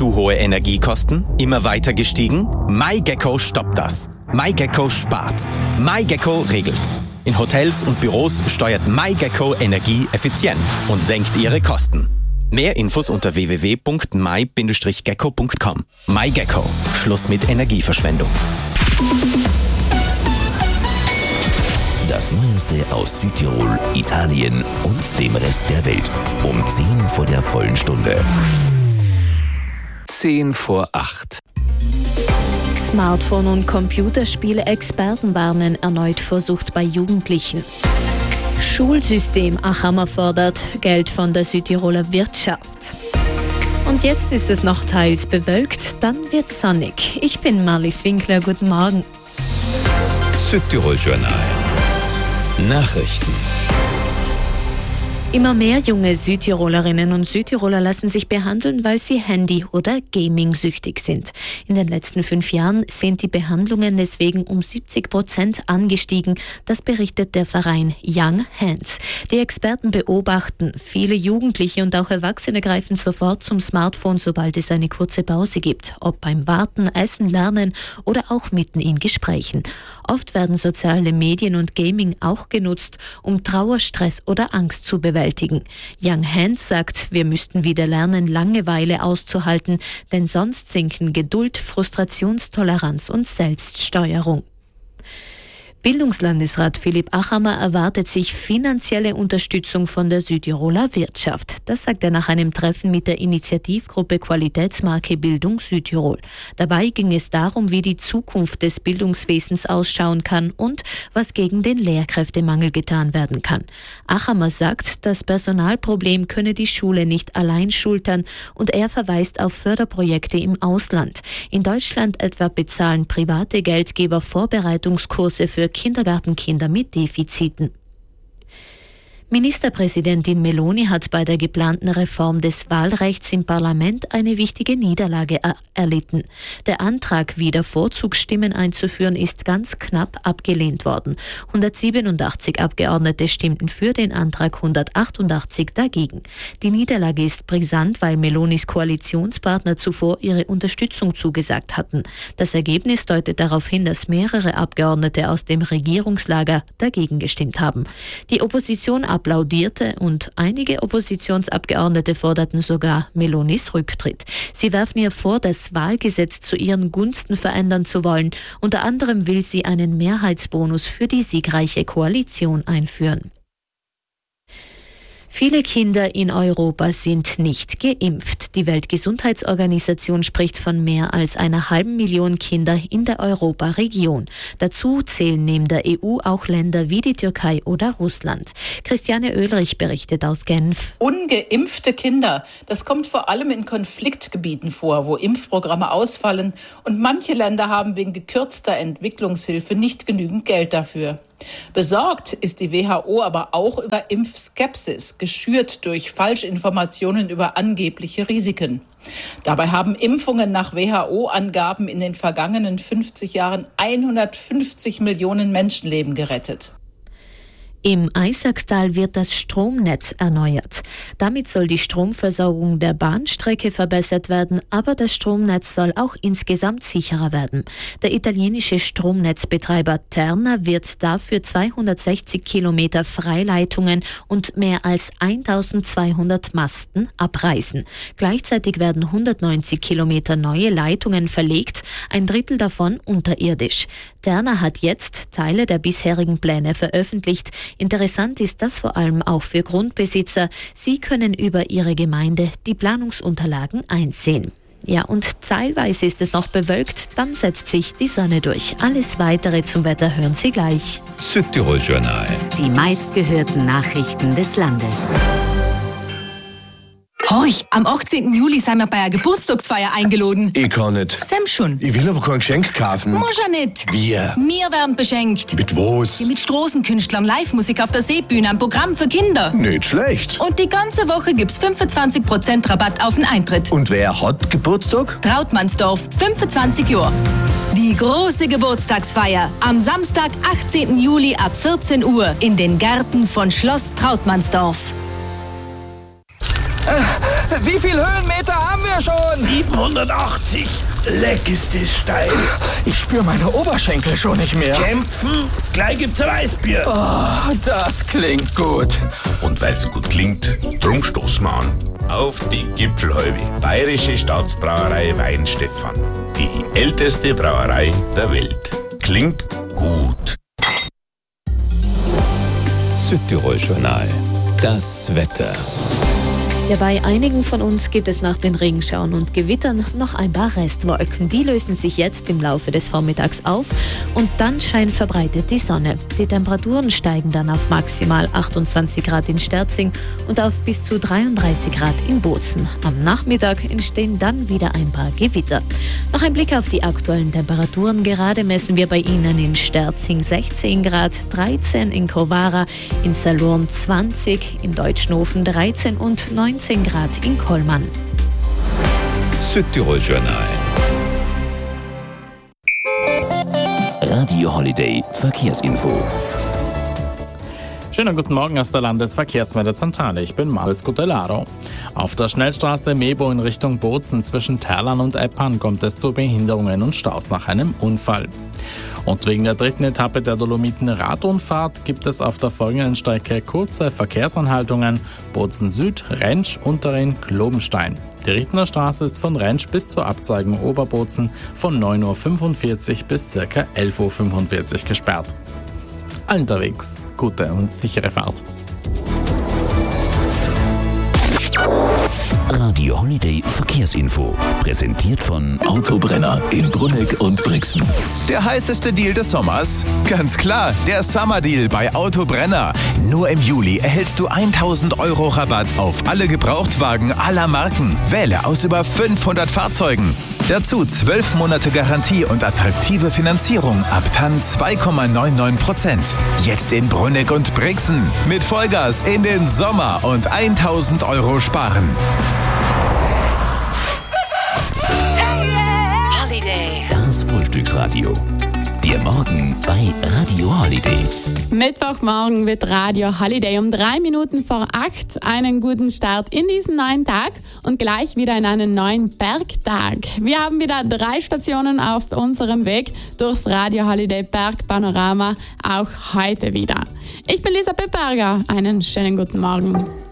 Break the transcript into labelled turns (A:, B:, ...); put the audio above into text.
A: Zu hohe Energiekosten? Immer weiter gestiegen? MyGecko stoppt das. MyGecko spart. MyGecko regelt. In Hotels und Büros steuert MyGecko Energie effizient und senkt ihre Kosten. Mehr Infos unter www.my-gecko.com. MyGecko. Schluss mit Energieverschwendung.
B: Das Neueste aus Südtirol, Italien und dem Rest der Welt. Um 10 vor der vollen Stunde.
C: 10 vor 8.
D: Smartphone- und Computerspiele-Experten warnen erneut vor Sucht bei Jugendlichen. Schulsystem Achammer fordert Geld von der Südtiroler Wirtschaft. Und jetzt ist es noch teils bewölkt, dann wird sonnig. Ich bin Marlies Winkler, guten Morgen.
C: Südtirol Journal. Nachrichten.
D: Immer mehr junge Südtirolerinnen und Südtiroler lassen sich behandeln, weil sie Handy- oder Gaming-süchtig sind. In den letzten 5 Jahren sind die Behandlungen deswegen um 70% angestiegen. Das berichtet der Verein Young Hands. Die Experten beobachten, viele Jugendliche und auch Erwachsene greifen sofort zum Smartphone, sobald es eine kurze Pause gibt. Ob beim Warten, Essen, Lernen oder auch mitten in Gesprächen. Oft werden soziale Medien und Gaming auch genutzt, um Trauer, Stress oder Angst zu bewältigen. Young Hands sagt, wir müssten wieder lernen, Langeweile auszuhalten, denn sonst sinken Geduld, Frustrationstoleranz und Selbststeuerung. Bildungslandesrat Philipp Achammer erwartet sich finanzielle Unterstützung von der Südtiroler Wirtschaft. Das sagt er nach einem Treffen mit der Initiativgruppe Qualitätsmarke Bildung Südtirol. Dabei ging es darum, wie die Zukunft des Bildungswesens ausschauen kann und was gegen den Lehrkräftemangel getan werden kann. Achammer sagt, das Personalproblem könne die Schule nicht allein schultern und er verweist auf Förderprojekte im Ausland. In Deutschland etwa bezahlen private Geldgeber Vorbereitungskurse für Kindergartenkinder mit Defiziten. Ministerpräsidentin Meloni hat bei der geplanten Reform des Wahlrechts im Parlament eine wichtige Niederlage erlitten. Der Antrag, wieder Vorzugsstimmen einzuführen, ist ganz knapp abgelehnt worden. 187 Abgeordnete stimmten für den Antrag, 188 dagegen. Die Niederlage ist brisant, weil Melonis Koalitionspartner zuvor ihre Unterstützung zugesagt hatten. Das Ergebnis deutet darauf hin, dass mehrere Abgeordnete aus dem Regierungslager dagegen gestimmt haben. Die Opposition applaudierte und einige Oppositionsabgeordnete forderten sogar Melonis Rücktritt. Sie werfen ihr vor, das Wahlgesetz zu ihren Gunsten verändern zu wollen. Unter anderem will sie einen Mehrheitsbonus für die siegreiche Koalition einführen. Viele Kinder in Europa sind nicht geimpft. Die Weltgesundheitsorganisation spricht von mehr als 500.000 Kinder in der Europaregion. Dazu zählen neben der EU auch Länder wie die Türkei oder Russland. Christiane Oehlrich berichtet aus Genf.
E: Ungeimpfte Kinder, das kommt vor allem in Konfliktgebieten vor, wo Impfprogramme ausfallen und manche Länder haben wegen gekürzter Entwicklungshilfe nicht genügend Geld dafür. Besorgt ist die WHO aber auch über Impfskepsis, geschürt durch Falschinformationen über angebliche Risiken. Dabei haben Impfungen nach WHO-Angaben in den vergangenen 50 Jahren 150 Millionen Menschenleben gerettet.
D: Im Eisakstal wird das Stromnetz erneuert. Damit soll die Stromversorgung der Bahnstrecke verbessert werden, aber das Stromnetz soll auch insgesamt sicherer werden. Der italienische Stromnetzbetreiber Terna wird dafür 260 Kilometer Freileitungen und mehr als 1200 Masten abreißen. Gleichzeitig werden 190 Kilometer neue Leitungen verlegt, ein Drittel davon unterirdisch. Terna hat jetzt Teile der bisherigen Pläne veröffentlicht. Interessant ist das vor allem auch für Grundbesitzer. Sie können über ihre Gemeinde die Planungsunterlagen einsehen. Ja, und teilweise ist es noch bewölkt, dann setzt sich die Sonne durch. Alles Weitere zum Wetter hören Sie gleich.
C: Südtirol Journal.
F: Die meistgehörten Nachrichten des Landes.
G: Horch, am 18. Juli sind wir bei einer Geburtstagsfeier eingeladen.
H: Ich kann nicht.
G: Sam schon.
H: Ich will aber kein Geschenk kaufen.
G: Muss ja nicht.
H: Wir?
G: Wir werden beschenkt.
H: Mit was?
G: Mit Straßenkünstlern, Live-Musik auf der Seebühne, ein Programm für Kinder.
H: Nicht schlecht.
G: Und die ganze Woche gibt's 25% Rabatt auf den Eintritt.
H: Und wer hat Geburtstag?
G: Trautmannsdorf, 25 Jahre. Die große Geburtstagsfeier am Samstag, 18. Juli ab 14 Uhr in den Gärten von Schloss Trautmannsdorf.
I: Wie viel Höhenmeter haben wir mir schon!
H: 780! Leck ist das steil.
I: Ich spüre meine Oberschenkel schon nicht mehr.
H: Kämpfen? Gleich gibt's ein Weißbier.
I: Oh, das klingt gut.
C: Und weil's gut klingt, drum stoßen wir an. Auf die Gipfelhalbe. Bayerische Staatsbrauerei Weinstefan. Die älteste Brauerei der Welt. Klingt gut. Südtirol Journal. Das Wetter.
D: Ja, bei einigen von uns gibt es nach den Regenschauern und Gewittern noch ein paar Restwolken. Die lösen sich jetzt im Laufe des Vormittags auf und dann scheint verbreitet die Sonne. Die Temperaturen steigen dann auf maximal 28 Grad in Sterzing und auf bis zu 33 Grad in Bozen. Am Nachmittag entstehen dann wieder ein paar Gewitter. Noch ein Blick auf die aktuellen Temperaturen. Gerade messen wir bei Ihnen in Sterzing 16 Grad, 13 in Kovara, in Salurn 20, in Deutschnofen 13 und 19 Grad in Kollmann.
C: Südtirol Journal.
B: Radio Holiday Verkehrsinfo.
J: Schönen guten Morgen aus der Landesverkehrsmeldezentrale. Ich bin Marius Cotellaro. Auf der Schnellstraße Mebo in Richtung Bozen zwischen Terlan und Eppan kommt es zu Behinderungen und Staus nach einem Unfall. Und wegen der dritten Etappe der Dolomiten-Radrundfahrt gibt es auf der folgenden Strecke kurze Verkehrsanhaltungen: Bozen Süd, Rentsch, Unterrhin, Globenstein. Die Rittner Straße ist von Rentsch bis zur Abzweigung Oberbozen von 9.45 Uhr bis ca. 11.45 Uhr gesperrt. Allen unterwegs gute und sichere Fahrt.
B: Radio Holiday Verkehrsinfo. Präsentiert von
K: Autobrenner in Brunegg und Brixen.
L: Der heißeste Deal des Sommers? Ganz klar, der Summer Deal bei Autobrenner. Nur im Juli erhältst du 1.000 € Rabatt auf alle Gebrauchtwagen aller Marken. Wähle aus über 500 Fahrzeugen. Dazu 12 Monate Garantie und attraktive Finanzierung ab TAN 2,99%. Jetzt in Brunegg und Brixen. Mit Vollgas in den Sommer und 1.000 € sparen.
B: Das Frühstücksradio. Der Morgen bei Radio Holiday.
M: Mittwochmorgen wird Radio Holiday um 3 Minuten vor 8. Einen guten Start in diesen neuen Tag und gleich wieder in einen neuen Bergtag. Wir haben wieder 3 Stationen auf unserem Weg durchs Radio Holiday Bergpanorama, auch heute wieder. Ich bin Lisa Pipperger. Einen schönen guten Morgen.